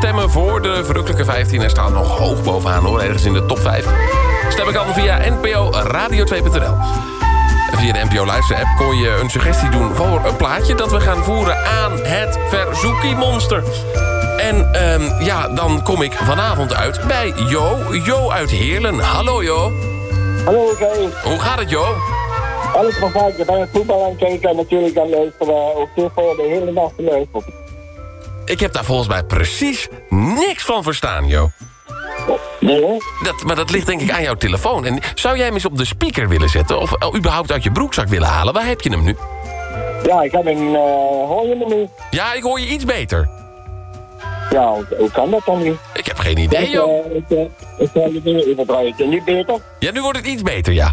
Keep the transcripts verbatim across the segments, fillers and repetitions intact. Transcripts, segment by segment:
stemmen voor de verrukkelijke vijftien. Hij staat nog hoog bovenaan hoor, ergens in de top vijf. Stemmen kan via N P O Radio twee punt n l. Via de N P O Luister-app kon je een suggestie doen voor een plaatje dat we gaan voeren aan het Verzoekie-monster. En um, ja, dan kom ik vanavond uit bij Jo. Jo uit Heerlen. Hallo Jo. Hallo Kay. Hoe gaat het Jo? Alles perfect. Je bent het voetbal aan het kijken en natuurlijk aan het luisteren. Ook zo voor de hele nacht te luisteren. Ik heb daar volgens mij precies niks van verstaan, Jo. Nee, hè? Dat, maar dat ligt denk ik aan jouw telefoon. En zou jij hem eens op de speaker willen zetten? Of uh, überhaupt uit je broekzak willen halen? Waar heb je hem nu? Ja, ik heb een... Uh, hoor je me nu? Ja, ik hoor je iets beter. Ja, hoe, hoe kan dat dan niet? Ik heb geen idee, joh. Ik, uh, ik, uh, ik ga de dingen even draaien. Is het nu beter? Ja, nu wordt het iets beter, ja.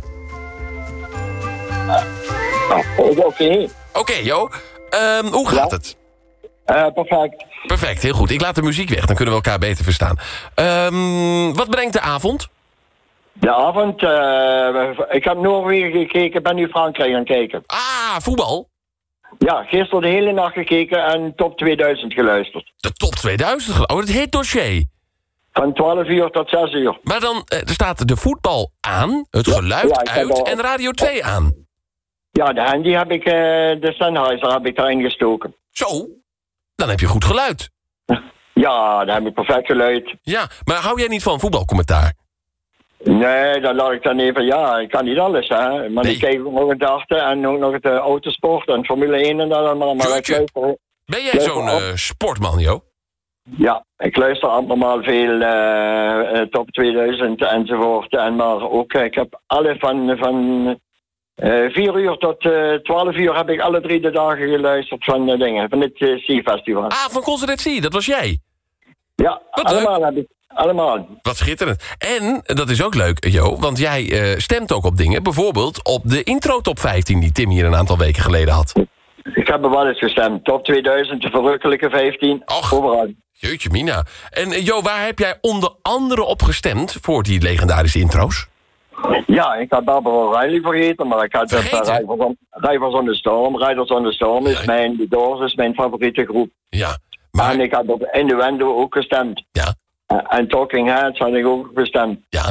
Uh, Oké. Okay. Oké, okay, Jo. Um, hoe gaat ja? het? Uh, perfect. Perfect, heel goed. Ik laat de muziek weg, dan kunnen we elkaar beter verstaan. Um, wat brengt de avond? De avond, uh, ik heb Noorwegen gekeken, ben nu Frankrijk aan het kijken. Ah, voetbal? Ja, gisteren de hele nacht gekeken en top tweeduizend geluisterd. De top tweeduizend? Oh, het heet dossier. Van twaalf uur tot zes uur. Maar dan uh, er staat de voetbal aan, het ja, geluid ja, uit al... en Radio twee aan. Ja, de handy heb ik, uh, de Sennheiser heb ik erin gestoken. Zo? Dan heb je goed geluid. Ja, dan heb ik perfect geluid. Ja, maar hou jij niet van voetbalcommentaar? Nee, dan laat ik dan even... Ja, ik kan niet alles, hè. Maar nee. Ik kijk ook nog het achter en ook nog het uh, autosport en Formule één en dat allemaal. Maar ik luister, ben jij zo'n uh, sportman, Jo? Ja, ik luister allemaal veel uh, top tweeduizend enzovoort. En maar ook, ik heb alle van... van Uh, vier uur tot uh, twaalf uur heb ik alle drie de dagen geluisterd van uh, dingen, van het uh, C-festival. Ah, van Concert at Sea, dat was jij? Ja, wat allemaal leuk. Heb ik, allemaal. Wat schitterend. En, dat is ook leuk, Jo, want jij uh, stemt ook op dingen, bijvoorbeeld op de intro top vijftien die Tim hier een aantal weken geleden had. Ik heb er wel eens gestemd, top tweeduizend, de verrukkelijke vijftien, Och, overal. Jeetje mina. En uh, Jo, waar heb jij onder andere op gestemd voor die legendarische intro's? Ja, ik had Barbara Riley vergeten, maar ik had uh, Riders on the Storm. Riders on the Storm is mijn, The Doors is mijn favoriete groep. Ja, maar... En ik had op Innuendo ook gestemd. Ja. Uh, en Talking Heads had ik ook gestemd. Ja.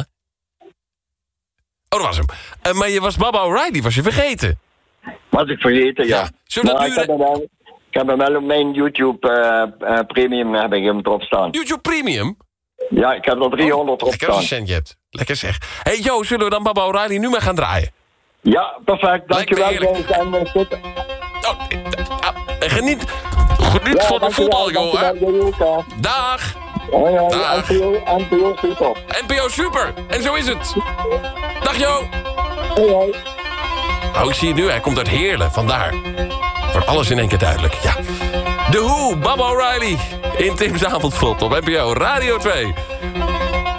Oh, dat was hem. Uh, maar je was Baba O'Reilly, was je vergeten? Was ik vergeten, ja. ja. Zullen maar dat nu... ik, heb wel, ik heb hem wel op mijn YouTube uh, uh, Premium heb ik hem erop staan. YouTube Premium? Ja, ik heb er driehonderd oh, op staan. Lekker als je cent je hebt. Lekker zeg. Hé hey, Jo, zullen we dan Baba O'Reilly nu maar gaan draaien? Ja, perfect. Dankjewel. En, uh, oh, uh, geniet geniet ja, van de voetbal, Jo. Dag. Oh, ja, Dag. N P O, N P O Super. N P O Super. En zo is het. Dag Jo. Hoi, hoi. Oh, ik zie je nu. Hij komt uit Heerlen. Vandaar. Wordt alles in één keer duidelijk. Ja. De Who, Baba O'Reilly. In Tim's Avondvlot op N P O Radio twee.